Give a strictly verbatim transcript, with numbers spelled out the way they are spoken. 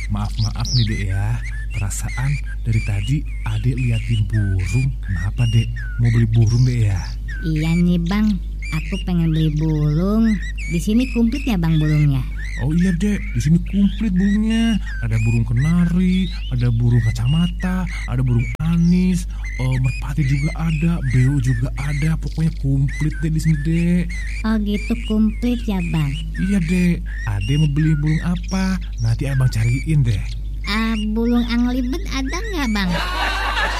maaf-maaf nih dek ya. Perasaan dari tadi adek liatin burung. Kenapa dek? Mau beli burung dek ya? Iya nih bang, aku pengen beli burung. Di sini komplit ya bang burungnya? Oh iya dek, di sini komplit burungnya. Ada burung kenari, ada burung kacamata, ada burung anis, uh, merpati juga ada, beo juga ada. Pokoknya komplit deh di sini dek. Oh gitu, komplit ya bang? Iya dek. Adek mau beli burung apa? Nanti abang cariin deh. Uh, burung anglibet ada nggak bang?